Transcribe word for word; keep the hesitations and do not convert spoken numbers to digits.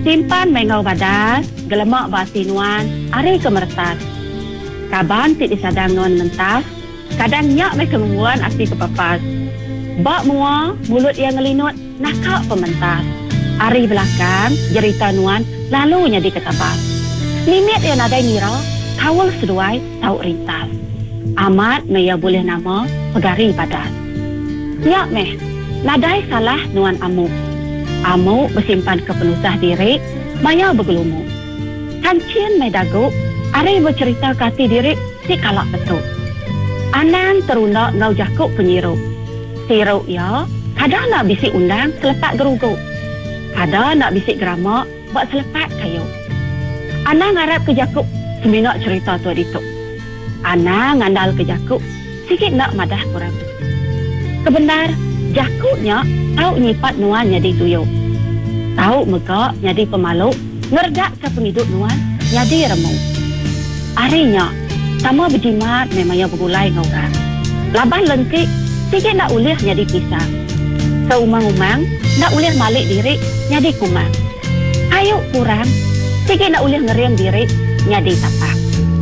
Simpan mengau badas, gelemak basi nuan, ari kemertas. Kaban tik disadang nuan mentas, kadang nyak mai kemungguan aksi kepapas. Bak mua, mulut yang ngelinut, nakak pementas. Ari belakang, jerita nuan, lalunya diketabas. Limit yang ada ngira, kawal seduai, tau rintas. Amat maya boleh nama, pegari badas. Nyak meh, nadai salah nuan amuk. Amuk bersimpan kepenusah diri, maya bergelumuk. Kancin mai daguk, ari bercerita kati diri, si kalak betul. Anang terunak ngau jakuk penyiruk. Siruk ya, kadang nak bisik undang selepat geruguk. Kadang nak bisik geramak, buat selepat kayu. Anang harap ke jakuk, seminak cerita tu dituk. Anang ngandal ke jakuk, sikit nak madah kurang. Kebenar, jakuknya tahu nyipat nuan jadi tuyuk. Tahu megak jadi pemaluk, ngerdak ke penghidup nuan jadi remuk. Arinya, sama berjimat memangnya bergulai ngorang. Laban lengkik, sikit nak ulih jadi pisang. Seumang-umang, nak ulih malik diri jadi kumang. Ayuk kurang, sikit nak ulih ngeriam diri jadi tapah.